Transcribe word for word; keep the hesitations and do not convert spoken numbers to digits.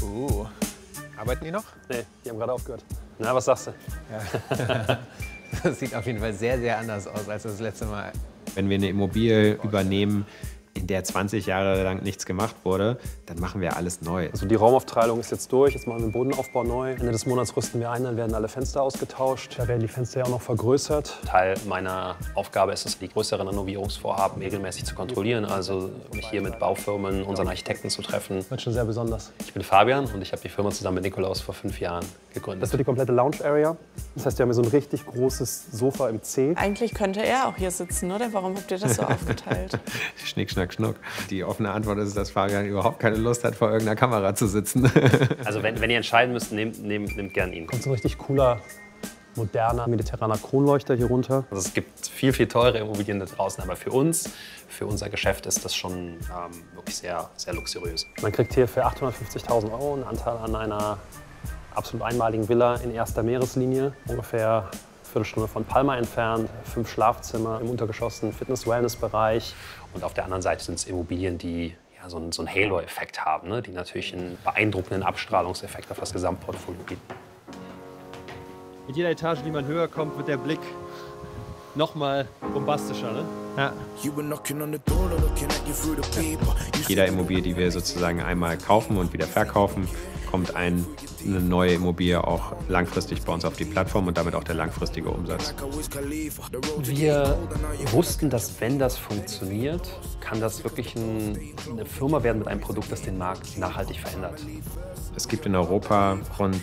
Uh. Arbeiten die noch? Nee, die haben gerade aufgehört. Na, was sagst du? Ja. Das sieht auf jeden Fall sehr, sehr anders aus als das letzte Mal. Wenn wir eine Immobilie übernehmen, in der zwanzig Jahre lang nichts gemacht wurde, dann machen wir alles neu. Also die Raumaufteilung ist jetzt durch, jetzt machen wir den Bodenaufbau neu. Ende des Monats rüsten wir ein, dann werden alle Fenster ausgetauscht. Da werden die Fenster ja auch noch vergrößert. Teil meiner Aufgabe ist es, die größeren Renovierungsvorhaben regelmäßig zu kontrollieren. Also mich hier mit Baufirmen, unseren Architekten zu treffen. Das wird schon sehr besonders. Ich bin Fabian und ich habe die Firma zusammen mit Nikolaus vor fünf Jahren gegründet. Das wird die komplette Lounge Area. Das heißt, wir haben hier so ein richtig großes Sofa im C. Eigentlich könnte er auch hier sitzen, oder? Warum habt ihr das so aufgeteilt? Schnick, schnack, schnuck. Die offene Antwort ist, dass Fabian überhaupt keine Lust hat, vor irgendeiner Kamera zu sitzen. Also wenn, wenn ihr entscheiden müsst, nehmt, nehmt, nehmt gern ihn. Kommt so ein richtig cooler, moderner, mediterraner Kronleuchter hier runter. Also es gibt viel, viel teure Immobilien da draußen, aber für uns, für unser Geschäft ist das schon ähm, wirklich sehr, sehr luxuriös. Man kriegt hier für achthundertfünfzigtausend Euro einen Anteil an einer absolut einmaligen Villa in erster Meereslinie, ungefähr eine Viertelstunde von Palma entfernt, fünf Schlafzimmer im Untergeschoss, ein Fitness-Wellness-Bereich. Und auf der anderen Seite sind es Immobilien, die ja, so einen, so einen Halo-Effekt haben, ne? Die natürlich einen beeindruckenden Abstrahlungseffekt auf das Gesamtportfolio bieten. Mit jeder Etage, die man höher kommt, wird der Blick noch mal bombastischer, ne? Ja. Jeder Immobilie, die wir sozusagen einmal kaufen und wieder verkaufen, kommt ein, eine neue Immobilie auch langfristig bei uns auf die Plattform und damit auch der langfristige Umsatz. Wir wussten, dass wenn das funktioniert, kann das wirklich ein, eine Firma werden mit einem Produkt, das den Markt nachhaltig verändert. Es gibt in Europa rund